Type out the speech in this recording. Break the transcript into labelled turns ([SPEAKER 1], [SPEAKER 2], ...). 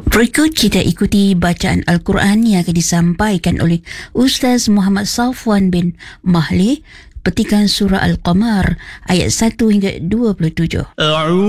[SPEAKER 1] Berikut kita ikuti bacaan Al-Quran yang akan disampaikan oleh Ustaz Muhammad Safwan bin Mahli, petikan surah Al-Qamar ayat 1 hingga 27.